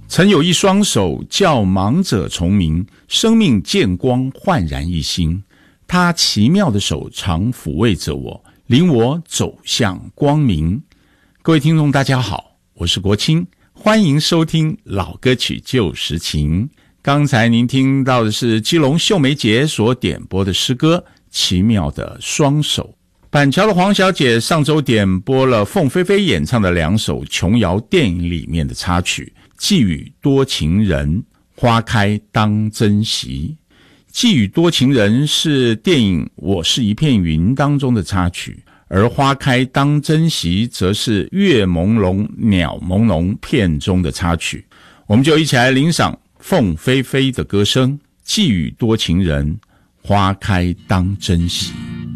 曾有一双手叫盲者重明，生命见光焕然一新。他奇妙的手常抚慰着我，领我走向光明。各位听众大家好，我是国清，欢迎收听老歌曲旧时情。刚才您听到的是基隆秀梅姐所点播的诗歌《奇妙的双手》。板桥的黄小姐上周点播了凤飞飞演唱的2首琼瑶电影里面的插曲，寄语多情人，花开当珍惜。寄语多情人是电影《我是一片云》当中的插曲，而花开当珍惜则是月朦胧鸟朦胧片中的插曲。我们就一起来欣赏凤飞飞的歌声，寄语多情人，花开当珍惜。